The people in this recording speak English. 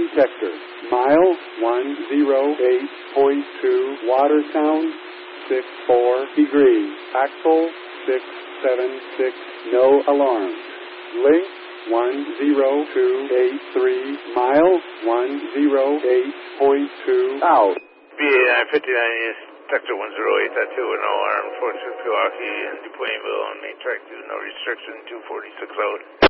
sector. Mile 108.2, water sound 64 degrees. Axle 676, no alarm. Link 10283, mile 108.2 out. BA 59 is sector 108, that's 2 and alarm, 46 Milwaukee and DuPainville on main track 2, no restriction, 246 out.